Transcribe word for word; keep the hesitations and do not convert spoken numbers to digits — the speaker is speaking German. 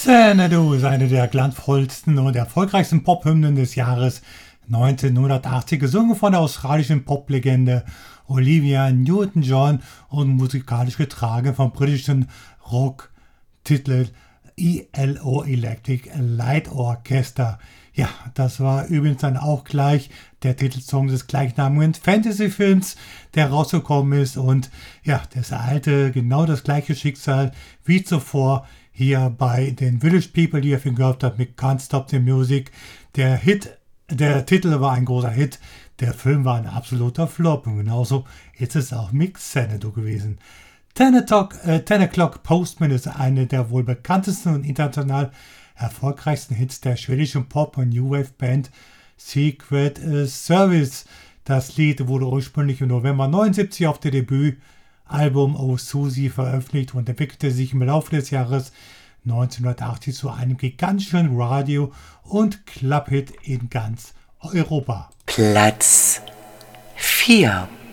Xanadu ist eine der glanzvollsten und erfolgreichsten Pop-Hymnen des Jahres neunzehnhundertachtzig, gesungen von der australischen Poplegende Olivia Newton-John und musikalisch getragen vom britischen Rock-Titel E L O Electric Light Orchestra. Ja, das war übrigens dann auch gleich der Titelsong des gleichnamigen Fantasy-Films, der rausgekommen ist. Und ja, das ereilte genau das gleiche Schicksal wie zuvor hier bei den Village People, die ihr von gehört habt mit Can't Stop the Music. Der Hit, der Titel war ein großer Hit, der Film war ein absoluter Flop. Und genauso ist es auch mit Xanadu gewesen. Ten O'Clock, äh, Ten O'Clock Postman ist eine der wohl bekanntesten und international erfolgreichsten Hits der schwedischen Pop- und New Wave Band Secret Service. Das Lied wurde ursprünglich im November neunundsiebzig auf dem Debütalbum Oh Susie veröffentlicht und entwickelte sich im Laufe des Jahres neunzehnhundertachtzig zu einem gigantischen Radio- und Clubhit in ganz Europa. Platz vier.